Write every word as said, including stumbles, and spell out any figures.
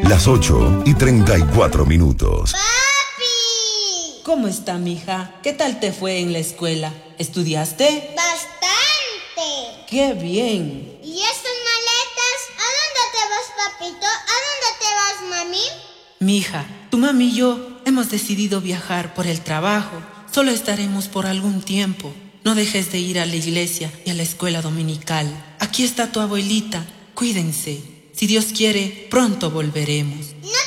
Las ocho y treinta y cuatro minutos. ¡Papi! ¿Cómo está, mija? ¿Qué tal te fue en la escuela? ¿Estudiaste? ¡Bastante! ¡Qué bien! ¿Y estas maletas? ¿A dónde te vas, papito? ¿A dónde te vas, mami? Mija, tu mami y yo hemos decidido viajar por el trabajo. Solo estaremos por algún tiempo. No dejes de ir a la iglesia y a la escuela dominical. Aquí está tu abuelita. Cuídense. Si Dios quiere, pronto volveremos. No